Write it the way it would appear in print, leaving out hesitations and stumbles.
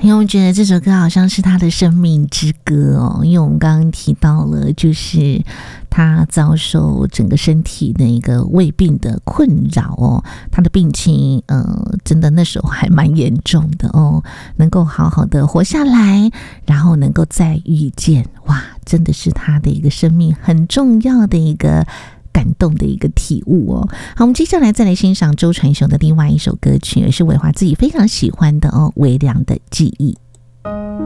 因为我觉得这首歌好像是他的生命之歌哦，因为我们刚刚提到了，就是他遭受整个身体的一个胃病的困扰哦，他的病情真的那时候还蛮严重的哦，能够好好的活下来，然后能够再遇见，哇，真的是他的一个生命很重要的一个感动的一个体悟哦。好，我们接下来再来欣赏周传雄的另外一首歌曲，也是伟华自己非常喜欢的哦，《微凉的记忆》。